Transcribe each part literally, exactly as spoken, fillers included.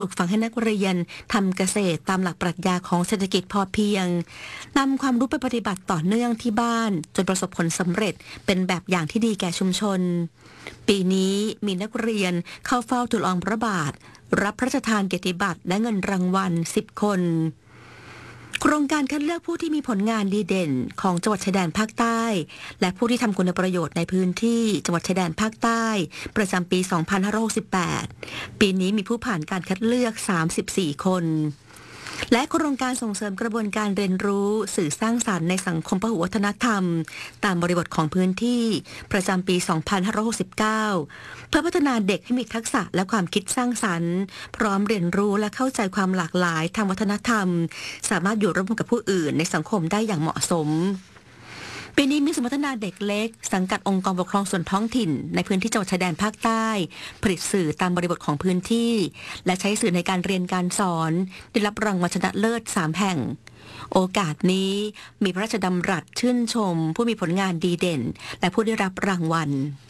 ปลูกฝังให้นักเรียนทำเกษตรตามหลักปรัชญาของเศรษฐกิจพอเพียงนำความรู้ไปปฏิบัติต่อเนื่องที่บ้านจนประสบผลสำเร็จเป็นแบบอย่างที่ดีแก่ชุมชนปีนี้มีนักเรียนเข้าเฝ้าทูลละอองพระบาทรับพระราชทานเกียรติบัตรและเงินรางวัลสิบคนโครงการคัดเลือกผู้ที่มีผลงานดีเด่นของจังหวัดชายแดนภาคใต้และผู้ที่ทำคุณประโยชน์ในพื้นที่จังหวัดชายแดนภาคใต้ประจำปี สองพันห้าร้อยหกสิบแปด ปีนี้มีผู้ผ่านการคัดเลือก สามสิบสี่ คนและโครงการส่งเสริมกระบวนการเรียนรู้สื่อสร้างสรรค์ในสังคมพหุวัฒนธรรมตามบริบทของพื้นที่ประจำปี สองพันห้าร้อยหกสิบเก้า เพื่อพัฒนาเด็กให้มีทักษะและความคิดสร้างสรรค์พร้อมเรียนรู้และเข้าใจความหลากหลายทางวัฒนธรรมสามารถอยู่ร่วมกับผู้อื่นในสังคมได้อย่างเหมาะสมปีนี้มีศูนย์พัฒนาเด็กเล็กสังกัดองค์กรปกครองส่วนท้องถิ่นในพื้นที่จังหวัดชายแดนภาคใต้ผลิตสื่อตามบริบทของพื้นที่และใช้สื่อในการเรียนการสอนได้รับรางวัลชนะเลิศสามแห่งโอกาสนี้มีพระราชดำรัสชื่นชมผู้มีผลงานดีเด่นและผู้ได้รับรางวัล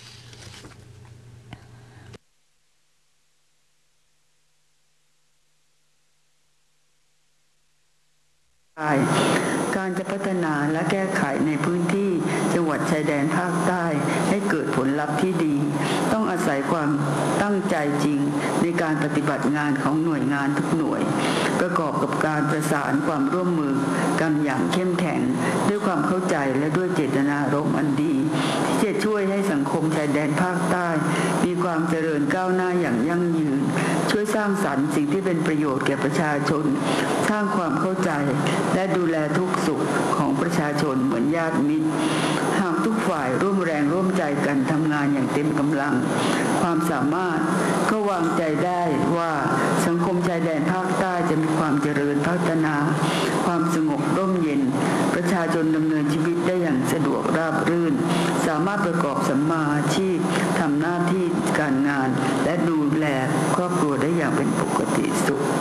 การจะพัฒนาและแก้ไขในพื้นที่จังหวัดชายแดนภาคใต้ให้เกิดผลลัพธ์ที่ดีต้องอาศัยความตั้งใจจริงในการปฏิบัติงานของหน่วยงานทุกหน่วยประกอบกับการประสานความร่วมมือกันอย่างเข้มแข็งด้วยความเข้าใจและด้วยเจตนารมณ์อันดีที่จะช่วยให้สังคมชายแดนภาคใต้มีความเจริญก้าวหน้าอย่างยั่งยืนช่วยสร้างสรรค์สิ่งที่เป็นประโยชน์แก่ประชาชนสร้างความเข้าใจและดูแลทุกสุขของประชาชนเหมือนญาติมิตรหากทุกฝ่ายร่วมแรงร่วมใจกันทำงานอย่างเต็มกำลังความสามารถก็วางใจได้ว่าสังคมชายแดนภาคใต้จะมีความเจริญพัฒนาความสงบร่มเย็นประชาชนดำเนินชีวิตได้อย่างสะดวกราบรื่นสามารถประกอบสัมมาอาชีพทำหน้าที่การงานและดูแลครอบครัวได้อย่างเป็นปกติสุข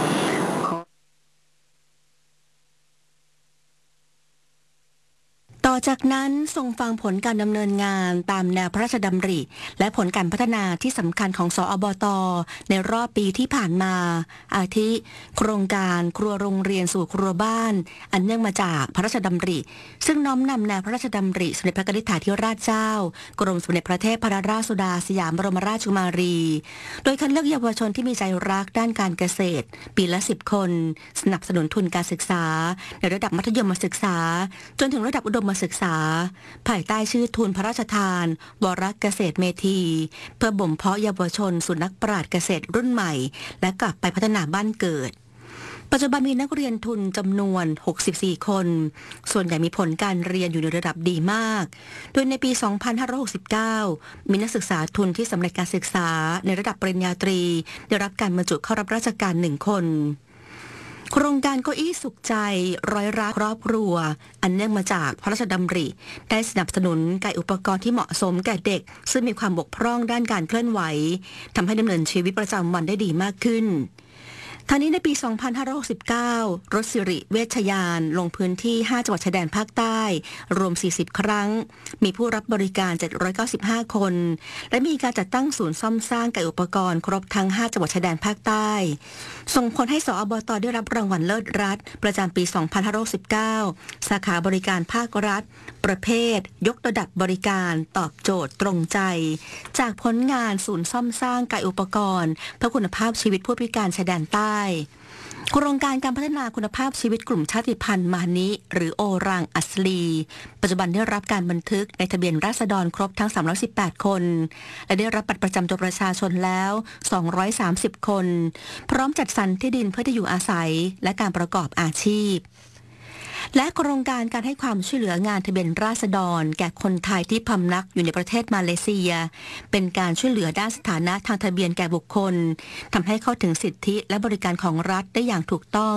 ต่อจากนั้นทรงฟังผลการดำเนินงานตามแนวพระราชดำริและผลการพัฒนาที่สำคัญของสอบต.ในรอบปีที่ผ่านมาอาทิ โครงการครัวโรงเรียนสู่ครัวบ้านอันเนื่องมาจากพระราชดำริซึ่งน้อมนำแนวพระราชดำริสมเด็จพระนิธิธิราชเจ้ากรมสมเด็จพระเทพรัตนราชสุดาสยามบรมราชกุมารีโดยคัดเลือกเยาวชนที่มีใจรักด้านการเกษตรปีละสิบคนสนับสนุนทุนการศึกษาในระดับมัธยมศึกษาจนถึงระดับอุดมศึกษาภายใต้ชื่อทุนพระราชทานวรเกษตรเมธีเพื่อบ่มเพาะเยาวชนสู่นักปราชญ์เกษตรรุ่นใหม่และกลับไปพัฒนาบ้านเกิดปัจจุบันมีนักเรียนทุนจำนวนหกสิบสี่คนส่วนใหญ่มีผลการเรียนอยู่ในระดับดีมากโดยในปี สองพันห้าร้อยหกสิบเก้า มีนักศึกษาทุนที่สำเร็จการศึกษาในระดับปริญญาตรีได้รับการบรรจุเข้ารับราชการหนึ่งคนโครงการเก้าอี้สุขใจร้อยรักครอบครัวอันเนื่องมาจากพระราชดำริได้สนับสนุนการอุปกรณ์ที่เหมาะสมแก่เด็กซึ่งมีความบกพร่องด้านการเคลื่อนไหวทำให้ดำเนินชีวิตประจำวันได้ดีมากขึ้นทางนี้ในปี สองพันห้าร้อยหกสิบเก้า รถสิริเวชยานลงพื้นที่ห้าจังหวัดชายแดนภาคใต้รวมสี่สิบครั้งมีผู้รับบริการเจ็ดร้อยเก้าสิบห้าคนและมีการจัดตั้งศูนย์ซ่อมสร้างกับอุปกรณ์ครบทั้งห้าจังหวัดชายแดนภาคใต้ส่งผลให้สอบต.ได้รับรางวัลเลิศรัฐประจำปี สองพันห้าร้อยหกสิบเก้า สาขาบริการภาครัฐประเภทยกระดับบริการตอบโจทย์ตรงใจจากผลงานศูนย์ซ่อมสร้างกับอุปกรณ์เพื่อคุณภาพชีวิตผู้พิการชายแดนใต้โครงการการพัฒนาคุณภาพชีวิตกลุ่มชาติพันธุ์มานิหรือโอรังอัสลีปัจจุบันได้รับการบันทึกในทะเบียนราษฎรครบทั้งสามร้อยสิบแปดคนและได้รับบัตรประจำตัวประชาชนแล้วสองร้อยสามสิบคนพร้อมจัดสรรที่ดินเพื่อที่อยู่อาศัยและการประกอบอาชีพและโครงการการให้ความช่วยเหลืองานทะเบียนราษฎรแก่คนไทยที่พำนักอยู่ในประเทศมาเลเซียเป็นการช่วยเหลือด้านสถานะทางทะเบียนแก่บุคคลทำให้เข้าถึงสิทธิและบริการของรัฐได้อย่างถูกต้อง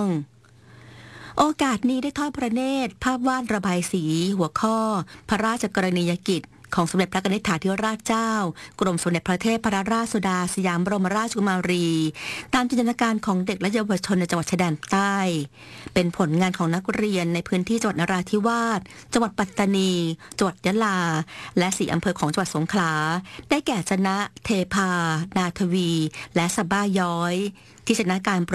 โอกาสนี้ได้ทอดพระเนตรภาพวาดระบายสีหัวข้อพระราชกรณียกิจของสมเด็จพระนิธิถาธิราชเจ้ากรมสมเด็จพระเทพรัตนราชสุดาสยามบรมราชกุมารี ตามจินตนาการของเด็กและเยาวชนในจังหวัดชายแดนใต้ เป็นผลงานของนักเรียนในพื้นที่จังหวัดนราธิวาสจังหวัดปัตตานีจังหวัดยะลาและสี่อำเภอของจังหวัดสงขลาได้แก่ชนะเทพานาทวีและสะบ้าย้อยที่ชนะการ